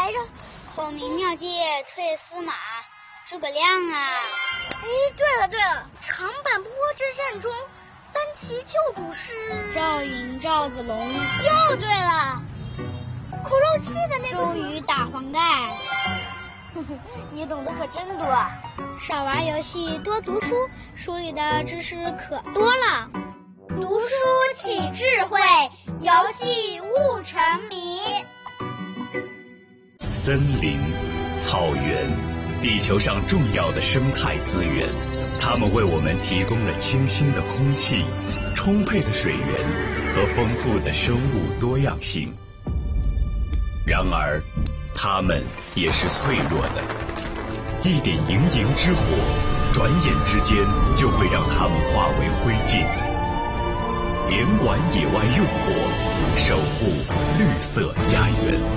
来着？ 孔明妙计退司马，诸葛亮啊！ 哎，对了，长坂坡之战中，单骑救主是赵云、赵子龙。 又对了，苦肉计的那个周瑜打黄盖。 你懂得可真多。 少玩游戏，多读书，书里的知识可多了。 读书起智慧，游戏悟沉迷。 森林、草原，地球上重要的生态资源，它们为我们提供了清新的空气、充沛的水源和丰富的生物多样性。然而，它们也是脆弱的，一点营营之火，转眼之间就会让它们化为灰烬。严管野外用火，守护绿色家园。